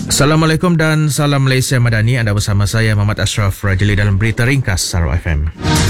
Assalamualaikum dan salam Malaysia Madani. Anda bersama saya Muhammad Ashraf Rajali dalam berita ringkas Sarawak FM.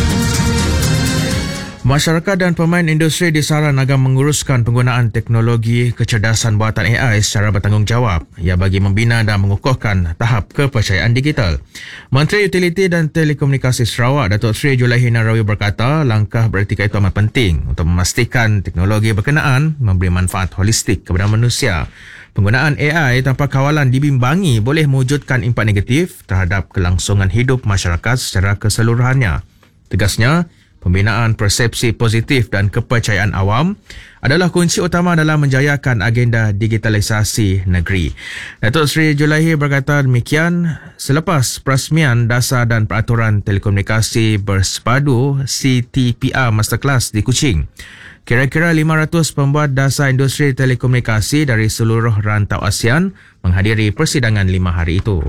Masyarakat dan pemain industri disaran agar menguruskan penggunaan teknologi kecerdasan buatan AI secara bertanggungjawab. Ia bagi membina dan mengukuhkan tahap kepercayaan digital. Menteri Utiliti dan Telekomunikasi Sarawak, Datuk Seri Julaihi Narawi berkata, langkah beretika itu amat penting untuk memastikan teknologi berkenaan memberi manfaat holistik kepada manusia. Penggunaan AI tanpa kawalan dibimbangi boleh mewujudkan impak negatif terhadap kelangsungan hidup masyarakat secara keseluruhannya. Tegasnya, pembinaan persepsi positif dan kepercayaan awam adalah kunci utama dalam menjayakan agenda digitalisasi negeri. Datuk Seri Julaihi berkata demikian selepas perasmian dasar dan peraturan telekomunikasi bersepadu CTPR Masterclass di Kuching. Kira-kira 500 pembuat dasar industri telekomunikasi dari seluruh rantau ASEAN menghadiri persidangan 5 hari itu.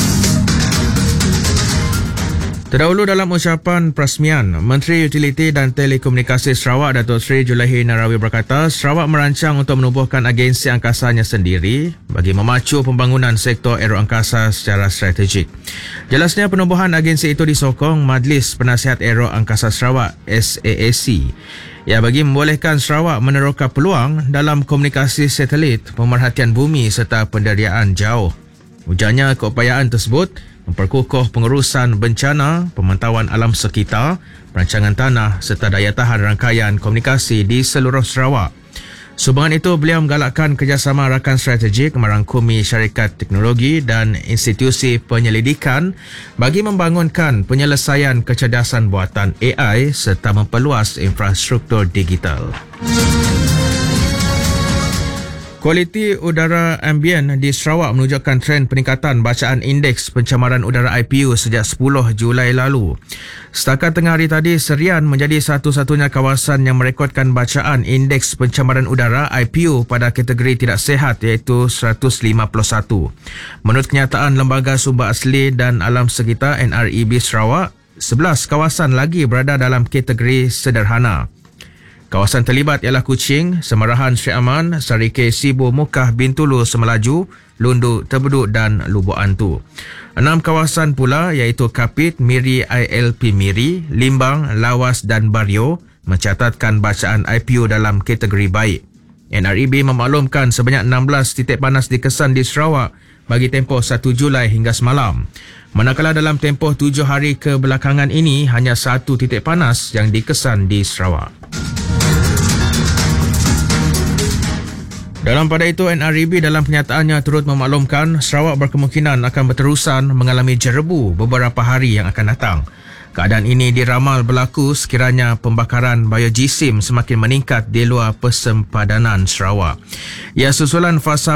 Terdahulu dalam ucapan perasmian, Menteri Utiliti dan Telekomunikasi Sarawak, Datuk Seri Julaihi Narawi berkata, Sarawak merancang untuk menubuhkan agensi angkasanya sendiri bagi memacu pembangunan sektor aeroangkasa secara strategik. Jelasnya penubuhan agensi itu disokong Majlis Penasihat Aero Angkasa Sarawak SAAC. Ia bagi membolehkan Sarawak meneroka peluang dalam komunikasi satelit, pemerhatian bumi serta penderiaan jauh. Ujarnya keupayaan tersebut memperkukuh pengurusan bencana, pemantauan alam sekitar, perancangan tanah serta daya tahan rangkaian komunikasi di seluruh Sarawak. Sumbangan itu, beliau menggalakkan kerjasama rakan strategik merangkumi syarikat teknologi dan institusi penyelidikan bagi membangunkan penyelesaian kecerdasan buatan AI serta memperluas infrastruktur digital. Kualiti udara ambien di Sarawak menunjukkan tren peningkatan bacaan indeks pencemaran udara IPU sejak 10 Julai lalu. Setakat tengah hari tadi, Serian menjadi satu-satunya kawasan yang merekodkan bacaan indeks pencemaran udara IPU pada kategori tidak sihat iaitu 151. Menurut kenyataan Lembaga Sumber Asli dan Alam Sekitar NREB Sarawak, 11 kawasan lagi berada dalam kategori sederhana. Kawasan terlibat ialah Kuching, Semarahan Sri Aman, Sarike Sibu Mukah Bintulu Semelaju, Lundu Tebeduk dan Lubuk Antu. 6 kawasan pula iaitu Kapit, Miri ILP Miri, Limbang, Lawas dan Bario mencatatkan bacaan IPU dalam kategori baik. NREB memaklumkan sebanyak 16 titik panas dikesan di Sarawak bagi tempoh 1 Julai hingga semalam. Manakala dalam tempoh 7 hari kebelakangan ini hanya 1 titik panas yang dikesan di Sarawak. Dalam pada itu, NREB dalam kenyataannya turut memaklumkan Sarawak berkemungkinan akan berterusan mengalami jerebu beberapa hari yang akan datang. Keadaan ini diramal berlaku sekiranya pembakaran biojisim semakin meningkat di luar persempadanan Sarawak. Ia susulan fasa